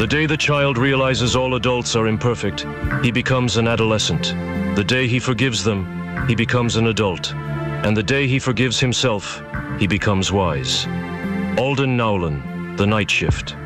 The day the child realizes all adults are imperfect, he becomes an adolescent. The day he forgives them, he becomes an adult. And the day he forgives himself, he becomes wise. Alden Nowlan, The Night Shift.